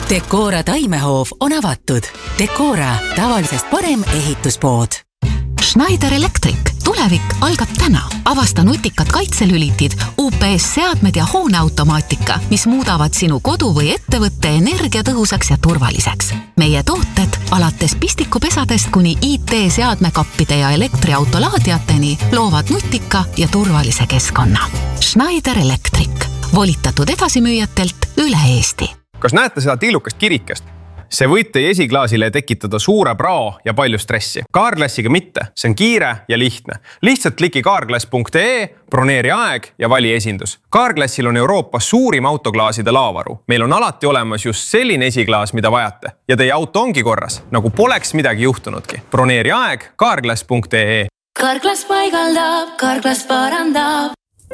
Decora taimehoov on avatud. Decora, tavalisest parem ehituspood. Schneider Electric. Tulevik algab täna. Avasta nutikad kaitselülitid, UPS-seadmed ja hooneautomaatika, mis muudavad sinu kodu või ettevõtte energiatõhusaks ja turvaliseks. Meie tooted alates pistikupesadest kuni IT-seadmekappide ja elektriautolaadiateni loovad nutika ja turvalise keskkonna. Schneider Electric. Volitatud edasimüüjatelt üle Eesti. Kas näete seda tillukast kirikest? See võib teie esiklaasile tekitada suure prao ja palju stressi. Carglassiga mitte, see on kiire ja lihtne. Lihtsalt kliki carglass.ee, broneeri aeg ja vali esindus. Carglassil on Euroopas suurim autoklaaside laavaru. Meil on alati olemas just selline esiklaas, mida vajate. Ja teie auto ongi korras, nagu poleks midagi juhtunudki. Broneeri aeg carglass.ee. Carglass paigaldab, Carglass parandab.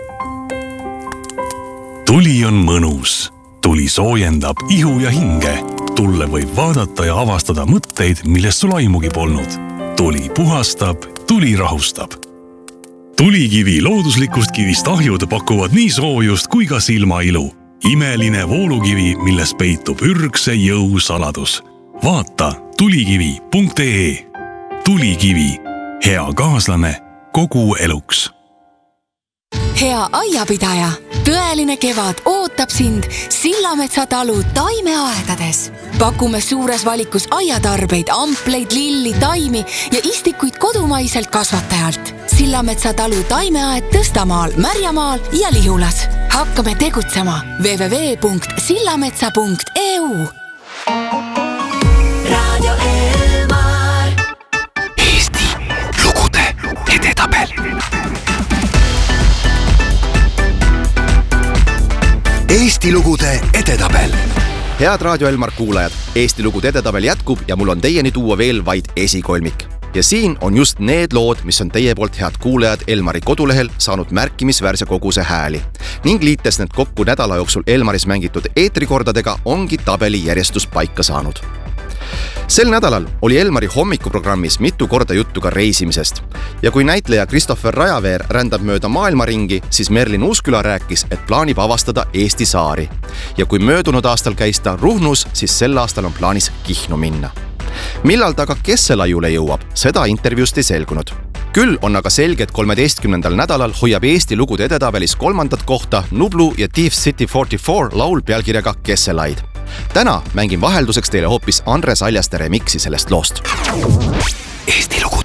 Tuli on mõnus. Tuli soojendab ihu ja hinge. Tulle võib vaadata ja avastada mõtteid, millest sul aimugi polnud. Tuli puhastab, tuli rahustab. Tulikivi looduslikust kivist ahjud pakuvad nii soojust kui ka silmailu. Imeline voolukivi, milles peitub ürgse jõu saladus. Vaata tulikivi.ee. Tulikivi. Hea kaaslane kogu eluks. Hea aiapidaja, tõeline kevad ootab sind Sillametsa talu taimeaedades. Pakume suures valikus aiatarbeid, ampleid, lilli, taimi ja istikuid kodumaiselt kasvatajalt. Sillametsa talu taimeaed Tõstamaal, Märjamaal ja Lihulas. Hakkame tegutsema www.sillametsa.eu. Radio Elmar. Eesti lugude edetabel. Eesti lugude edetabel. Head Radio Elmar kuulajad, Eesti lugude edetabel jätkub ja mul on teieni tuua veel vaid esikolmik. Ja siin on just need lood, mis on teie poolt head kuulajad Elmari kodulehel saanud märkimisväärse koguse hääli. Ning liites need kokku nädala jooksul Elmaris mängitud eetrikordadega ongi tabeli järjestus paika saanud. Sel nädalal oli Elmari hommikuprogrammis mitu korda juttu ka reisimisest. Ja kui näitleja Christopher Rajaveer rändab mööda maailmaringi, siis Merlin Uusküla rääkis, et plaanib avastada Eesti saari. Ja kui möödunud aastal käis ta Ruhnus, siis sel aastal on plaanis Kihnu minna. Millal ta ka Kesselaiule jõuab, seda intervjuust ei selgunud. Küll on aga selge, et 13. nädalal hoiab Eesti lugude edetabelis 3. kohta Nublu ja Thief City 44 laul pealkirjaga Kesselaid. Täna mängin vahelduseks teile hoopis Andres Aljaste remiksi sellest loost. Eesti lugude